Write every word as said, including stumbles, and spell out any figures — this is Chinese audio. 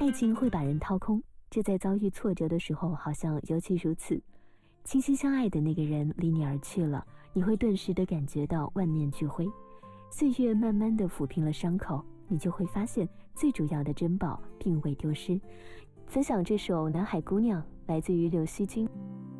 爱情会把人掏空，这在遭遇挫折的时候好像尤其如此。倾心相爱的那个人离你而去了，你会顿时地感觉到万念俱灰。岁月慢慢地抚平了伤口，你就会发现最主要的珍宝并未丢失。分享这首《南海姑娘》，来自于刘惜君。